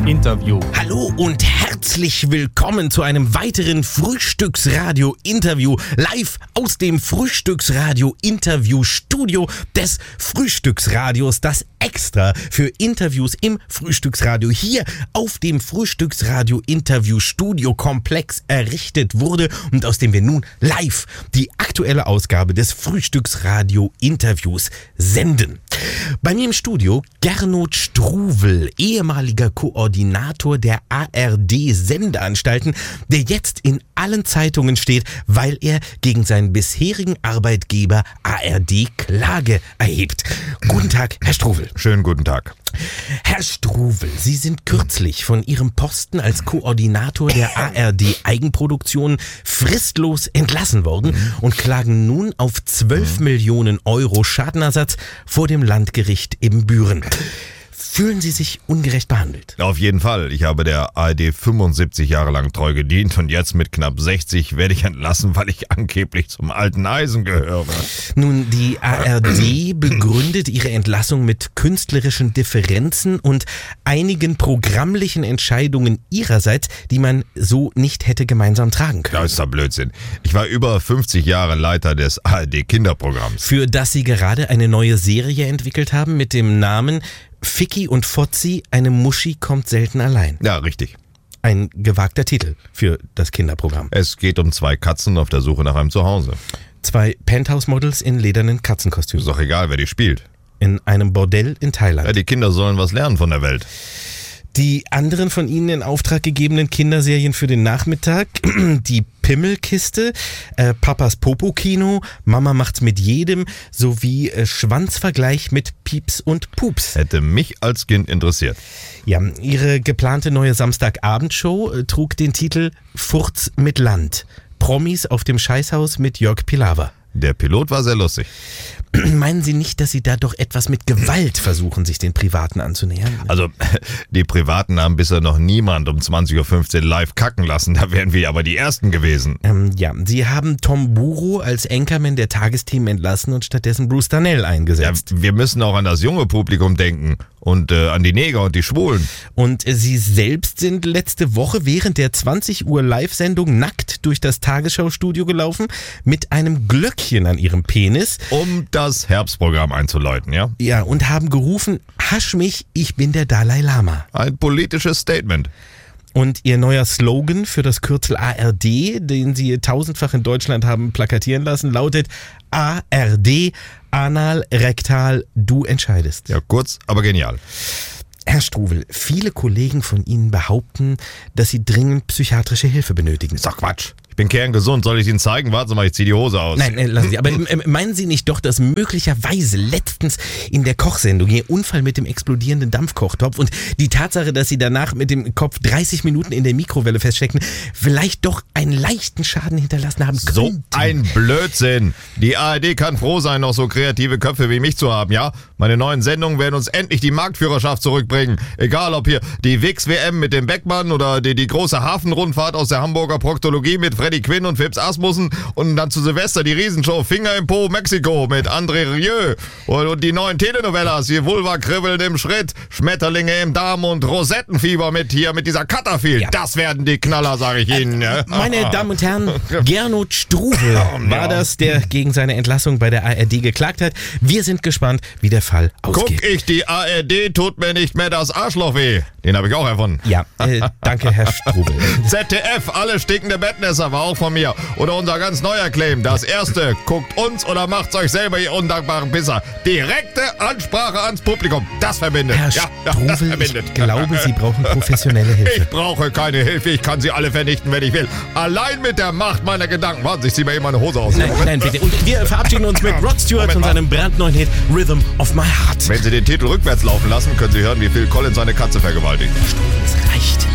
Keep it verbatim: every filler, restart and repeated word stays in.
Interview. Hallo und herzlich willkommen zu einem weiteren Frühstücksradio-Interview live aus dem Frühstücksradio-Interview-Studio des Frühstücksradios, das extra für Interviews im Frühstücksradio hier auf dem Frühstücksradio-Interview-Studio-Komplex errichtet wurde und aus dem wir nun live die aktuelle Ausgabe des Frühstücksradio-Interviews senden. Bei mir im Studio Gernot Struwel, ehemaliger Koordinator der A R D-Sendeanstalten, der jetzt in allen Zeitungen steht, weil er gegen seinen bisherigen Arbeitgeber A R D Klage erhebt. Guten Tag, Herr Struwel. Schönen guten Tag. Herr Struwel, Sie sind kürzlich von Ihrem Posten als Koordinator der A R D-Eigenproduktion fristlos entlassen worden und klagen nun auf zwölf Millionen Euro Schadenersatz vor dem Landgericht Ibbenbüren. Fühlen Sie sich ungerecht behandelt? Auf jeden Fall. Ich habe der A R D fünfundsiebzig Jahre lang treu gedient und jetzt mit knapp sechzig werde ich entlassen, weil ich angeblich zum alten Eisen gehöre. Nun, die A R D begründet ihre Entlassung mit künstlerischen Differenzen und einigen programmlichen Entscheidungen ihrerseits, die man so nicht hätte gemeinsam tragen können. Das ist doch Blödsinn. Ich war über fünfzig Jahre Leiter des A R D-Kinderprogramms. Für das Sie gerade eine neue Serie entwickelt haben mit dem Namen Ficky und Fotzi, eine Muschi kommt selten allein. Ja, richtig. Ein gewagter Titel für das Kinderprogramm. Es geht um zwei Katzen auf der Suche nach einem Zuhause. Zwei Penthouse-Models in ledernen Katzenkostümen. Ist doch egal, wer die spielt. In einem Bordell in Thailand. Ja, die Kinder sollen was lernen von der Welt. Die anderen von Ihnen in Auftrag gegebenen Kinderserien für den Nachmittag, die Pimmelkiste, äh, Papas Popo-Kino, Mama macht's mit jedem, sowie äh, Schwanzvergleich mit Pieps und Pups. Hätte mich als Kind interessiert. Ja, Ihre geplante neue Samstagabendshow äh, trug den Titel Furz mit Land. Promis auf dem Scheißhaus mit Jörg Pilawa. Der Pilot war sehr lustig. Meinen Sie nicht, dass Sie da doch etwas mit Gewalt versuchen, sich den Privaten anzunähern? Also, die Privaten haben bisher noch niemand um zwanzig Uhr fünfzehn live kacken lassen. Da wären wir aber die Ersten gewesen. Ähm, ja, Sie haben Tom Buro als Anchorman der Tagesthemen entlassen und stattdessen Bruce Darnell eingesetzt. Ja, wir müssen auch an das junge Publikum denken und äh, an die Neger und die Schwulen. Und äh, Sie selbst sind letzte Woche während der zwanzig Uhr Live-Sendung nackt durch das Tagesschau-Studio gelaufen mit einem Glöckchen an Ihrem Penis. Um das Herbstprogramm einzuläuten, ja? Ja, und haben gerufen, hasch mich, ich bin der Dalai Lama. Ein politisches Statement. Und Ihr neuer Slogan für das Kürzel A R D, den Sie tausendfach in Deutschland haben plakatieren lassen, lautet A R D, anal, rektal, du entscheidest. Ja, kurz, aber genial. Herr Struwel, viele Kollegen von Ihnen behaupten, dass Sie dringend psychiatrische Hilfe benötigen. Ist doch Quatsch. Ich bin kerngesund. Soll ich Ihnen zeigen? Warten Sie mal, ich zieh die Hose aus. Nein, äh, lassen Sie. Aber äh, meinen Sie nicht doch, dass möglicherweise letztens in der Kochsendung Ihr Unfall mit dem explodierenden Dampfkochtopf und die Tatsache, dass Sie danach mit dem Kopf dreißig Minuten in der Mikrowelle feststecken, vielleicht doch einen leichten Schaden hinterlassen haben könnten? So ein Blödsinn. Die A R D kann froh sein, noch so kreative Köpfe wie mich zu haben, ja? Meine neuen Sendungen werden uns endlich die Marktführerschaft zurückbringen. Egal, ob hier die W I X W M mit dem Beckmann oder die, die große Hafenrundfahrt aus der Hamburger Proktologie mit Freddy Quinn und Phipps Asmussen und dann zu Silvester die Riesenshow Finger im Po Mexiko mit André Rieu und, und die neuen Telenovelas, die Vulva kribbeln im Schritt, Schmetterlinge im Darm und Rosettenfieber mit hier mit dieser Cutterfield. Ja. Das werden die Knaller, sage ich Ihnen. Äh, meine Damen und Herren, Gernot Struwel war das, der gegen seine Entlassung bei der A R D geklagt hat. Wir sind gespannt, wie der Fall ausgeht. Guck ich, die A R D tut mir nicht mehr das Arschloch weh. Den habe ich auch erfunden. Ja, äh, danke, Herr Struwel. Z D F, alle stinkende Bettnässer, war auch von mir. Oder unser ganz neuer Claim. Das erste, guckt uns oder macht's euch selber, ihr undankbaren Pisser. Direkte Ansprache ans Publikum. Das verbindet. Herr ja, Struwel, das verbindet. Ich glaube, Sie brauchen professionelle Hilfe. Ich brauche keine Hilfe. Ich kann sie alle vernichten, wenn ich will. Allein mit der Macht meiner Gedanken. Warte, ich zieh mir eben meine Hose aus. Nein, nein, bitte. Und wir verabschieden uns mit Rod Stewart und seinem brandneuen Hit Rhythm of My Heart. Wenn Sie den Titel rückwärts laufen lassen, können Sie hören, wie Phil Collins seine Katze vergewaltigt. Herr Struwel, es reicht.